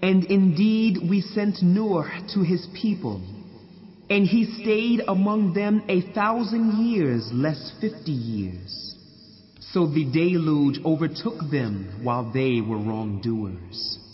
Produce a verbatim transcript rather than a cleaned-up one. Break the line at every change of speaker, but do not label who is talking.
And indeed we sent Noah to his people, and he stayed among them a thousand years less fifty years. So the deluge overtook them while they were wrongdoers.